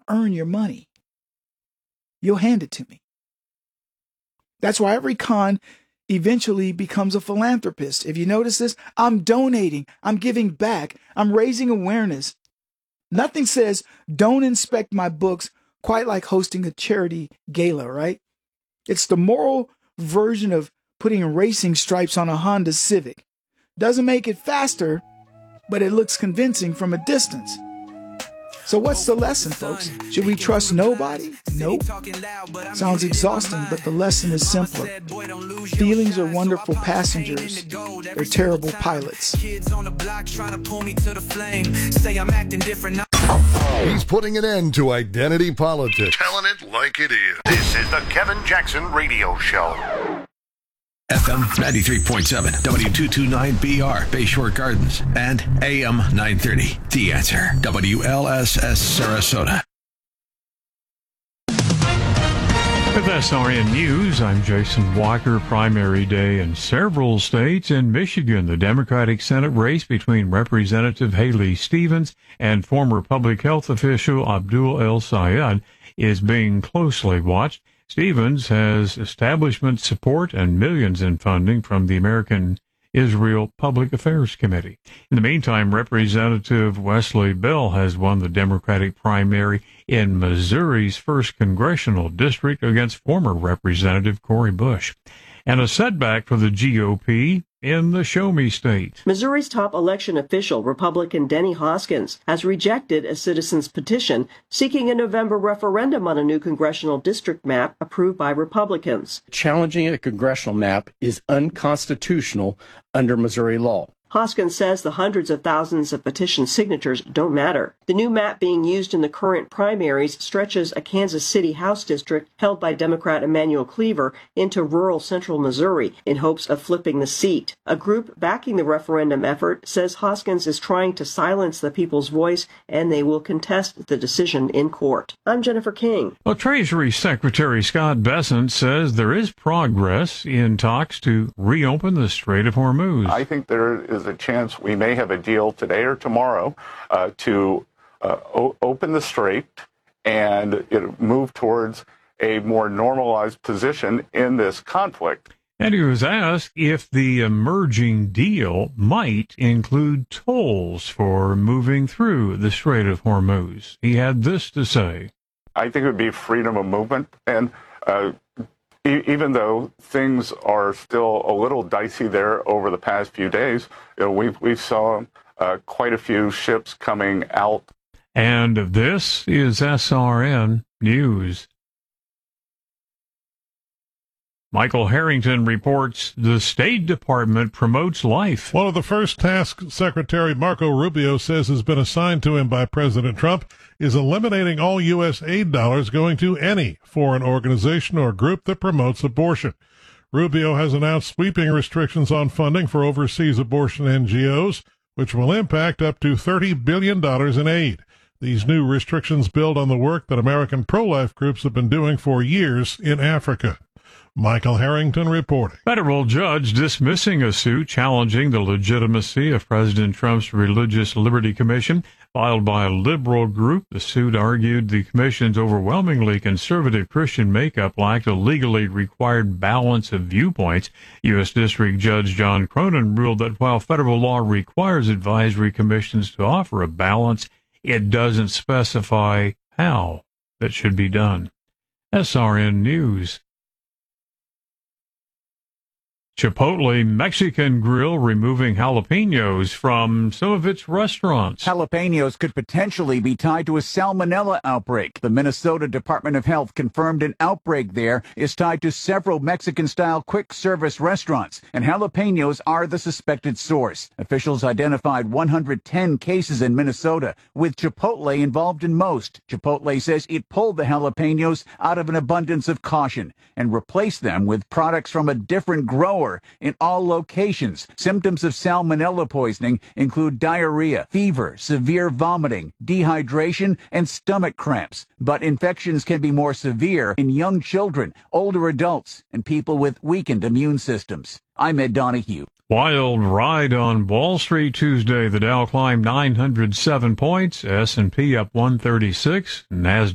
earn your money. You'll hand it to me. That's why every con eventually becomes a philanthropist. If you notice this, I'm donating, I'm giving back, I'm raising awareness. Nothing says don't inspect my books quite like hosting a charity gala, right? It's the moral version of putting racing stripes on a Honda Civic. Doesn't make it faster, but it looks convincing from a distance. So what's the lesson, folks? Should we trust nobody? Nope. Sounds exhausting, but the lesson is simpler. Feelings are wonderful passengers. They're terrible pilots. Kids on the block trying to pull me to the flame. Say I'm acting different. He's putting an end to identity politics. Telling it like it is. This is the Kevin Jackson Radio Show. FM 93.7, W229BR, Bayshore Gardens, and AM 930. The Answer, WLSS Sarasota. With SRN News, I'm Jason Walker. Primary day in several states. In Michigan, the Democratic Senate race between Representative Haley Stevens and former public health official Abdul El Sayed is being closely watched. Stevens has establishment support and millions in funding from the American Israel Public Affairs Committee. In the meantime, Representative Wesley Bell has won the Democratic primary in Missouri's 1st Congressional District against former Representative Cori Bush. And a setback for the GOP in the Show Me State. Missouri's top election official, Republican Denny Hoskins, has rejected a citizen's petition seeking a November referendum on a new congressional district map approved by Republicans. Challenging a congressional map is unconstitutional under Missouri law. Hoskins says the hundreds of thousands of petition signatures don't matter. The new map being used in the current primaries stretches a Kansas City House district held by Democrat Emanuel Cleaver into rural central Missouri in hopes of flipping the seat. A group backing the referendum effort says Hoskins is trying to silence the people's voice and they will contest the decision in court. I'm Jennifer King. Well, Treasury Secretary Scott Bessent says there is progress in talks to reopen the Strait of Hormuz. I think there is a chance we may have a deal today or tomorrow to open the strait and move towards a more normalized position in this conflict. And he was asked if the emerging deal might include tolls for moving through the Strait of Hormuz. He had this to say. I think it would be freedom of movement, and even though things are still a little dicey there over the past few days, we saw quite a few ships coming out. And this is SRN News. Michael Harrington reports the State Department promotes life. One of the first tasks Secretary Marco Rubio says has been assigned to him by President Trump is eliminating all U.S. aid dollars going to any foreign organization or group that promotes abortion. Rubio has announced sweeping restrictions on funding for overseas abortion NGOs, which will impact up to $30 billion in aid. These new restrictions build on the work that American pro-life groups have been doing for years in Africa. Michael Harrington reporting. Federal judge dismissing a suit challenging the legitimacy of President Trump's Religious Liberty Commission filed by a liberal group. The suit argued the commission's overwhelmingly conservative Christian makeup lacked a legally required balance of viewpoints. U.S. District Judge John Cronin ruled that while federal law requires advisory commissions to offer a balance, it doesn't specify how that should be done. SRN News. Chipotle Mexican Grill removing jalapenos from some of its restaurants. Jalapenos could potentially be tied to a salmonella outbreak. The Minnesota Department of Health confirmed an outbreak there is tied to several Mexican-style quick-service restaurants, and jalapenos are the suspected source. Officials identified 110 cases in Minnesota, with Chipotle involved in most. Chipotle says it pulled the jalapenos out of an abundance of caution and replaced them with products from a different grower in all locations. Symptoms of salmonella poisoning include diarrhea, fever, severe vomiting, dehydration, and stomach cramps. But infections can be more severe in young children, older adults, and people with weakened immune systems. I'm Ed Donahue. Wild ride on Wall Street Tuesday. The Dow climbed 907 points, S&P up 136, NASDAQ